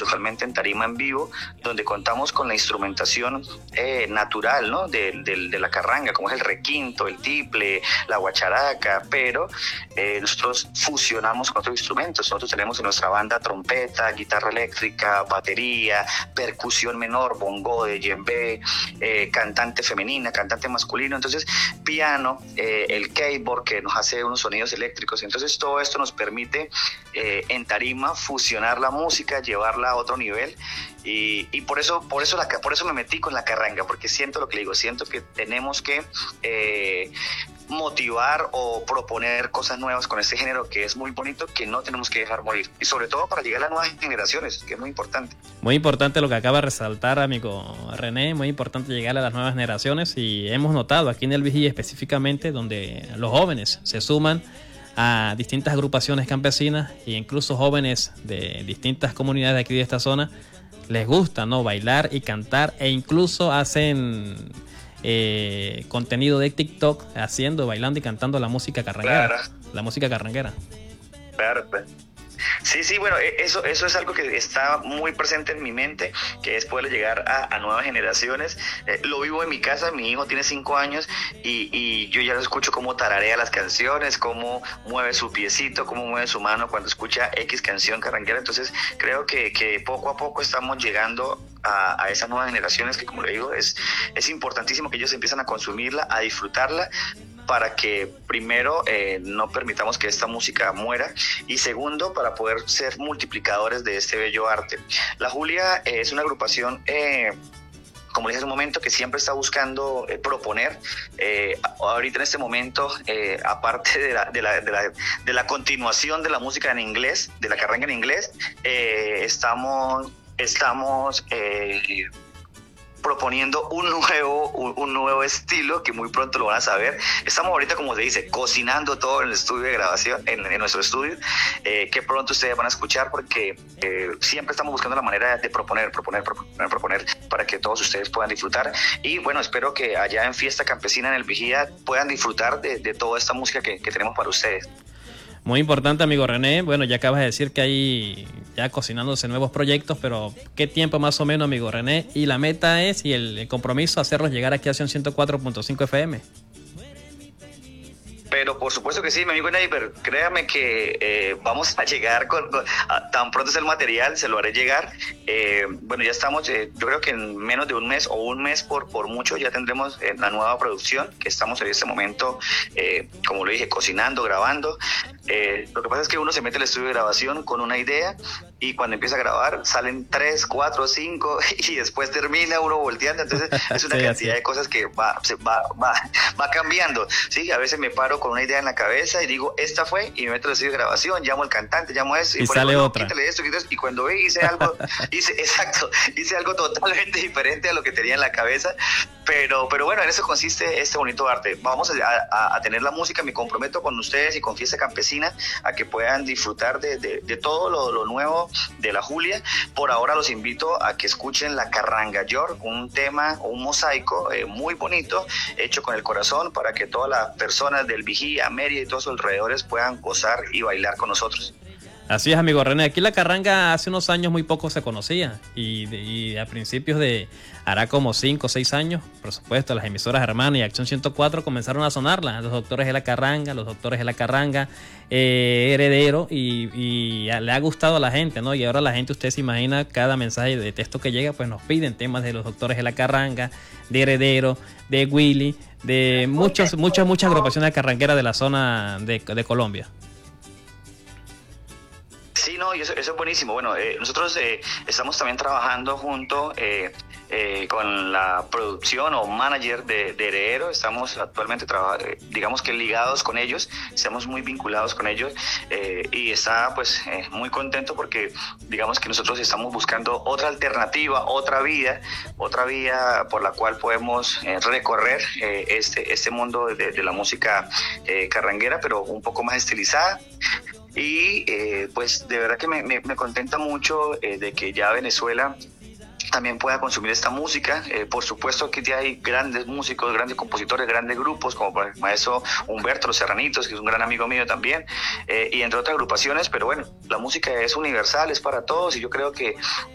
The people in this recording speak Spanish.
totalmente en tarima en vivo, donde contamos con la instrumentación natural, ¿no? de la carranga, como es el requinto, el tiple, la guacharaca, pero nosotros fusionamos con otros instrumentos. Nosotros tenemos en nuestra banda trompeta, guitarra eléctrica, batería, percusión menor, bongo, de djembe, cantante femenina, cantante masculino, entonces piano, el keyboard que nos hace unos sonidos eléctricos. Entonces todo esto nos permite en tarima fusionar la música, llevarla a otro nivel, y por eso me metí con la carranga, porque siento lo que digo, siento que tenemos que motivar o proponer cosas nuevas con este género que es muy bonito, que no tenemos que dejar morir, y sobre todo para llegar a las nuevas generaciones, que es muy importante. Muy importante lo que acaba de resaltar, amigo René, muy importante llegar a las nuevas generaciones, y hemos notado aquí en el Vigía específicamente, donde los jóvenes se suman a distintas agrupaciones campesinas e incluso jóvenes de distintas comunidades de aquí de esta zona, les gusta, ¿no?, bailar y cantar, e incluso hacen contenido de TikTok haciendo, bailando y cantando la música carranguera. Claro. La música carranguera. Claro. Sí, bueno, eso es algo que está muy presente en mi mente, que es poder llegar a nuevas generaciones. Lo vivo en mi casa, mi hijo tiene 5 años y yo ya lo escucho cómo tararea las canciones, cómo mueve su piecito, cómo mueve su mano cuando escucha X canción carranguera. Entonces creo que poco a poco estamos llegando a esas nuevas generaciones que, como le digo, es importantísimo que ellos empiezan a consumirla, a disfrutarla, para que primero no permitamos que esta música muera, y segundo, para poder ser multiplicadores de este bello arte. La Julia es una agrupación, como dije hace un momento, que siempre está buscando proponer. Ahorita en este momento, aparte de la continuación de la música en inglés, de la carranga en inglés, estamos proponiendo un nuevo estilo que muy pronto lo van a saber. Estamos ahorita, como se dice, cocinando todo en el estudio de grabación, en nuestro estudio, que pronto ustedes van a escuchar, porque siempre estamos buscando la manera de proponer para que todos ustedes puedan disfrutar. Y bueno, espero que allá en Fiesta Campesina en el Vigía puedan disfrutar de toda esta música que tenemos para ustedes. Muy importante, amigo René. Bueno, ya acabas de decir que hay ya cocinándose nuevos proyectos, pero ¿qué tiempo más o menos, amigo René? Y la meta es, y el compromiso, hacerlos llegar aquí a 104.5 FM. Pero por supuesto que sí, mi amigo Neighbor, créame que vamos a llegar tan pronto es el material, se lo haré llegar. Bueno, ya estamos, yo creo que en menos de un mes o un mes por mucho ya tendremos la nueva producción, que estamos en este momento, como lo dije, cocinando, grabando. Lo que pasa es que uno se mete al estudio de grabación con una idea, y cuando empieza a grabar salen 3, 4, 5 y después termina uno volteando. Entonces es una cantidad de cosas que va cambiando. Sí, a veces me paro con una idea en la cabeza y digo, esta fue, y me meto al estudio de grabación, llamo al cantante, llamo eso, y sale otra. Quítale esto, y cuando ve hice algo totalmente diferente a lo que tenía en la cabeza. Pero bueno, en eso consiste este bonito arte. Vamos a tener la música, me comprometo con ustedes y con Fiesta Campesina a que puedan disfrutar de todo lo nuevo de la Julia. Por ahora los invito a que escuchen la Carranga York, un tema, un mosaico muy bonito, hecho con el corazón, para que todas las personas del Vigía, Mérida y todos sus alrededores puedan gozar y bailar con nosotros. Así es, amigo René. Aquí la carranga hace unos años muy poco se conocía, y a principios de, hará como 5 o 6 años, por supuesto, las emisoras hermanas y Acción 104 comenzaron a sonarla. Los Doctores de la Carranga, Heredero, y le ha gustado a la gente, ¿no? Y ahora la gente, usted se imagina, cada mensaje de texto que llega, pues nos piden temas de los Doctores de la Carranga, de Heredero, de Willy, de muchas agrupaciones carrangueras de la zona de Colombia. Sí, no, y eso es buenísimo. Bueno, nosotros estamos también trabajando junto con la producción o manager de Heredero. Estamos actualmente digamos que ligados con ellos, estamos muy vinculados con ellos, y está pues muy contento, porque digamos que nosotros estamos buscando otra alternativa, otra vía por la cual podemos recorrer este mundo de la música carranguera, pero un poco más estilizada. Y pues de verdad que me contenta mucho de que ya Venezuela también pueda consumir esta música. Por supuesto que ya hay grandes músicos, grandes compositores, grandes grupos, como el maestro Humberto Los Serranitos, que es un gran amigo mío también, y entre otras agrupaciones. Pero bueno, la música es universal, es para todos, y yo creo que